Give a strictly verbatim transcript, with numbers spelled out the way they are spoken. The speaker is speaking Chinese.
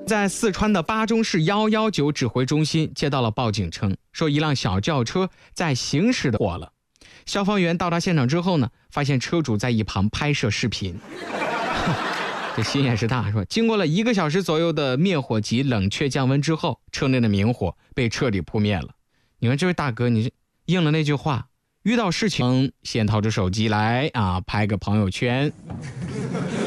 在四川的巴中市一一九指挥中心接到了报警称，说一辆小轿车在行驶的火了。消防员到达现场之后呢，发现车主在一旁拍摄视频。这心也是大，说经过了一个小时左右的灭火及冷却降温之后，车内的明火被彻底扑灭了。你看这位大哥，你应了那句话，遇到事情先掏出手机来啊，拍个朋友圈。